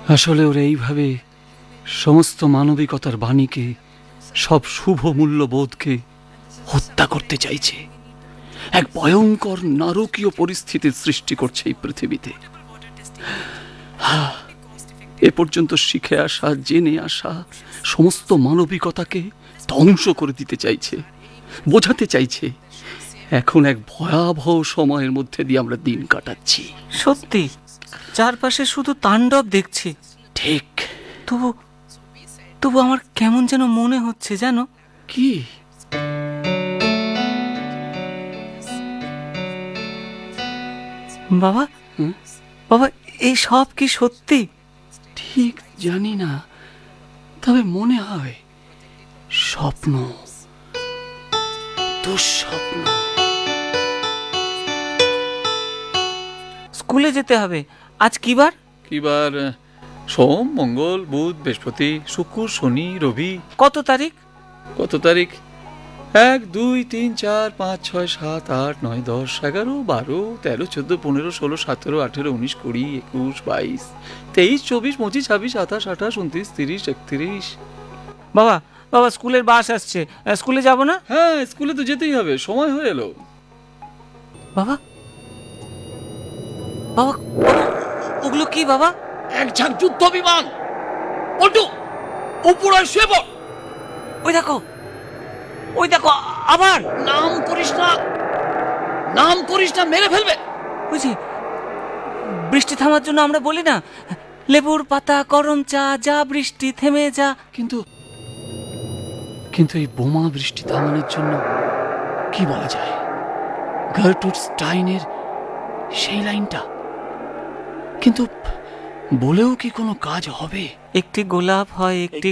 আসলে ওরা এইভাবে সমস্ত মানবিকতার বাণীকে, সব শুভ মূল্যবোধকে হত্যা করতে চাইছে। এক ভয়ঙ্কর নারকীয় পরিস্থিতির সৃষ্টি করছে এই পৃথিবীতে। এ পর্যন্ত শিখে আসা, জেনে আসা সমস্ত মানবিকতাকে ধ্বংস করে দিতে চাইছে, বোঝাতে চাইছে। এখন এক ভয়াবহ সময়ের মধ্যে দিয়ে আমরা দিন কাটাচ্ছি। সত্যি চারপাশে শুধু তাণ্ডব দেখছি। ঠিক। তবু আমার কেমন যেন মনে হচ্ছে, জানো কি? বাবা, বাবা, এই সব কি সত্যি? ঠিক জানি না, তবে মনে হয় স্বপ্ন, দুঃস্বপ্ন। স্কুলে যেতে হবে। আজ কি বার? কি বার? সোম, মঙ্গল, বুধ, বৃহস্পতি, শুক্র, শনি, রবি। কত তারিখ? কত তারিখ? 1, 2, 3, 4, 5, 6, 7, 8, 9, 10, 11, 12, 13, 14, 15, 16, 17, 18, 19, 20, 21, 22, 23, 24, 25, 26, 27, 28, 29, 30, 31। বাবা, বাবা, স্কুলের বাস আসছে, স্কুলে যাব না? হ্যাঁ, স্কুলে তো যেতেই হবে, সময় হয়ে এলো। বাবা, বাবা, ওগুলো কি বাবা? এক ঝাঁক যুদ্ধ বিমান। পল্টু, উপরে শুয়ে পড়। ওই দেখো, ওই দেখো, আবার। নাম করিস না, নাম করিস না, মেরে ফেলবে। বুঝি, বৃষ্টি থামার জন্য আমরা বলি না, লেবুর পাতা, গরম চা, যা বৃষ্টি থেমে যা। কিন্তু এই বোমা বৃষ্টি থামানোর জন্য কি বলা যায়? গার্টুড স্টাইনের সেই লাইনটা, কিন্তু বলেও কি কোনো কাজ হবে? একটি গোলাপ হয়, একটি